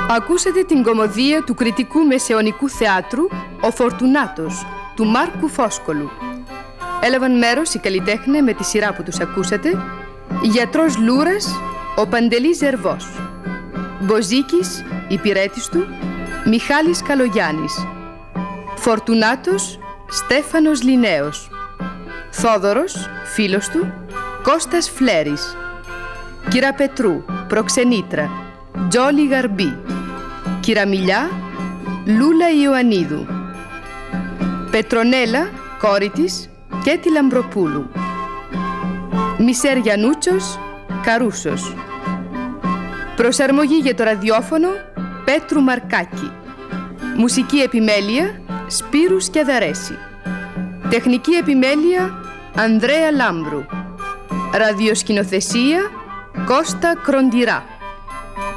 Ακούσατε την κωμωδία του κριτικού μεσαιωνικού θεάτρου «Ο Φορτουνάτος» του Μάρκου Φόσκολου. Έλαβαν μέρος οι καλλιτέχνες με τη σειρά που τους ακούσατε: Γιατρός Λούρας, ο Παντελής Ζερβός; Μποζίκης, υπηρέτης του, Μιχάλης Καλογιάννης; Φορτουνάτος, Στέφανος Λινέος; Θόδωρος, φίλος του, Κώστας Φλέρης; Κυραπετρού, προξενήτρα, Τζόλι Γαρμπή; Κυραμιλιά, Λούλα Ιωαννίδου; Πετρονέλα, κόρη της, Κέτη Λαμπροπούλου; Μισέρ Γιαννούτσος, Καρούσος. Προσαρμογή για το ραδιόφωνο, Πέτρου Μαρκάκη. Μουσική επιμέλεια, Σπύρου Σκιαδαρέση. Τεχνική επιμέλεια, Ανδρέα Λάμπρου. Ραδιοσκηνοθεσία, Κώστα Κροντιρά.